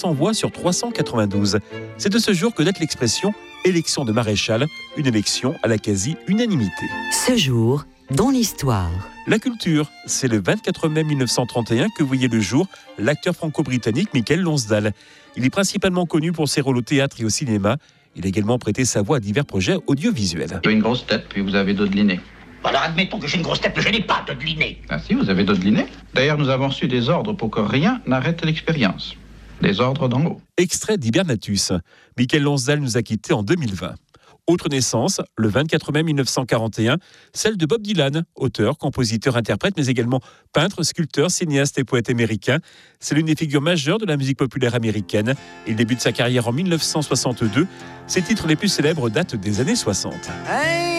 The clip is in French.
100 voix sur 392. C'est de ce jour que date l'expression « élection de maréchal », une élection à la quasi-unanimité. Ce jour, dans l'histoire. La culture, c'est le 24 mai 1931 que voyait le jour l'acteur franco-britannique Michael Lonsdale. Il est principalement connu pour ses rôles au théâtre et au cinéma. Il a également prêté sa voix à divers projets audiovisuels. Vous avez une grosse tête, puis vous avez dodeliné. Alors admettons que j'ai une grosse tête, mais je n'ai pas dodeliné. Ah si, vous avez dodeliné. D'ailleurs, nous avons reçu des ordres pour que rien n'arrête l'expérience. Des ordres d'en haut. Extrait d'Hibernatus. Michael Lonsdale nous a quittés en 2020. Autre naissance, le 24 mai 1941, celle de Bob Dylan, auteur, compositeur, interprète, mais également peintre, sculpteur, cinéaste et poète américain. C'est l'une des figures majeures de la musique populaire américaine. Il débute sa carrière en 1962. Ses titres les plus célèbres datent des années 60. Hey